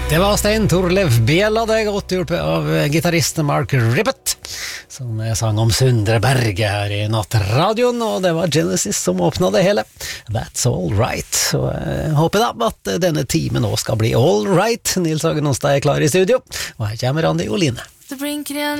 Det var Stein Torleif Bjella, det godt hjulpet av gitaristen Mark Rippet, som sang om Sundre Berge her i Nattradioen, og det var Genesis som åpnet det hele. That's all right. Så jeg håper da at denne timen nå skal bli all right. Nils Hagen Onsdag er klar i studio, og her kommer Randi Oline.